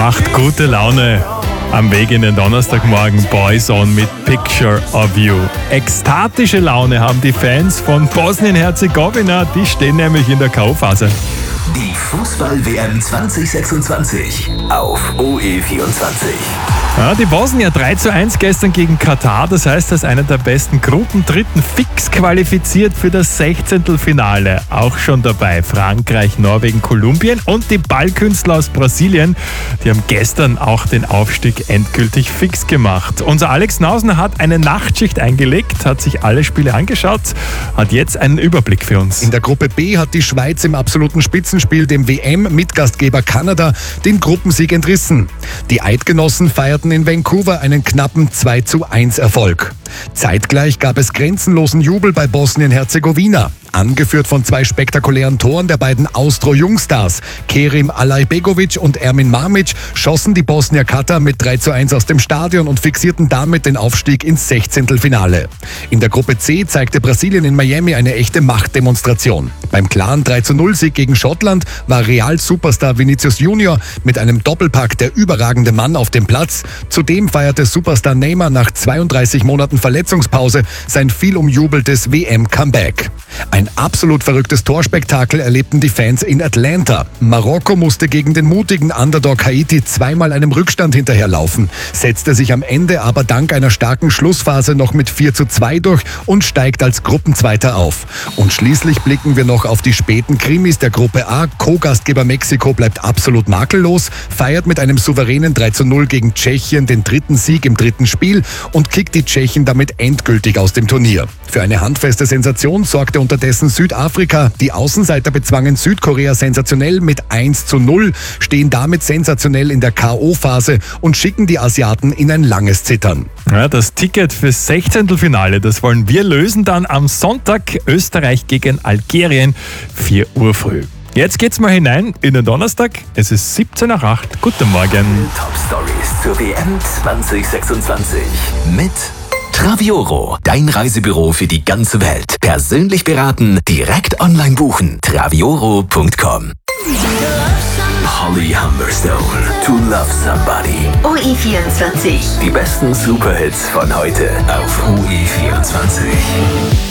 Macht gute Laune. Am Weg in den Donnerstagmorgen Boyzone mit Picture of You. Ekstatische Laune haben die Fans von Bosnien-Herzegowina, die stehen nämlich in der K.O.-Phase. Die Fußball-WM 2026 auf OE24. Ja, die Bosnier 3:1 gestern gegen Katar, das heißt, als einer der besten Gruppendritten fix qualifiziert für das 16. Finale. Auch schon dabei Frankreich, Norwegen, Kolumbien und die Ballkünstler aus Brasilien. Die haben gestern auch den Aufstieg endgültig fix gemacht. Unser Alex Nausner hat eine Nachtschicht eingelegt, hat sich alle Spiele angeschaut, hat jetzt einen Überblick für uns. In der Gruppe B hat die Schweiz im absoluten Spitzenspiel dem WM-Mitgastgeber Kanada den Gruppensieg entrissen. Die Eidgenossen feierten in Vancouver einen knappen 2:1 Erfolg. Zeitgleich gab es grenzenlosen Jubel bei Bosnien-Herzegowina. Angeführt von zwei spektakulären Toren der beiden Austro-Jungstars, Kerim Alajbegovic und Ermin Mamic, schossen die Bosnier Katar mit 3:1 aus dem Stadion und fixierten damit den Aufstieg ins 16. Finale. In der Gruppe C zeigte Brasilien in Miami eine echte Machtdemonstration. Beim klaren 3:0-Sieg gegen Schottland war Real-Superstar Vinicius Junior mit einem Doppelpack der überragende Mann auf dem Platz. Zudem feierte Superstar Neymar nach 32 Monaten Verletzungspause sein viel umjubeltes WM-Comeback. Ein absolut verrücktes Torspektakel erlebten die Fans in Atlanta. Marokko musste gegen den mutigen Underdog Haiti zweimal einem Rückstand hinterherlaufen, setzte sich am Ende aber dank einer starken Schlussphase noch mit 4:2 durch und steigt als Gruppenzweiter auf. Und schließlich blicken wir noch auf die späten Krimis der Gruppe A. Co-Gastgeber Mexiko bleibt absolut makellos, feiert mit einem souveränen 3:0 gegen Tschechien den dritten Sieg im dritten Spiel und kickt die Tschechen damit endgültig aus dem Turnier. Für eine handfeste Sensation sorgte unterdessen Südafrika. Die Außenseiter bezwangen Südkorea sensationell mit 1:0, stehen damit sensationell in der K.O.-Phase und schicken die Asiaten in ein langes Zittern. Ja, das Ticket fürs 16. Finale, das wollen wir lösen dann am Sonntag. Österreich gegen Algerien, 4 Uhr früh. Jetzt geht's mal hinein in den Donnerstag. Es ist 7:17. Guten Morgen. Top Stories zur WM 2026 mit Travioro, dein Reisebüro für die ganze Welt. Persönlich beraten, direkt online buchen. Travioro.com. Holly Humberstone, To Love Somebody. OE24. Die besten Superhits von heute auf OE24.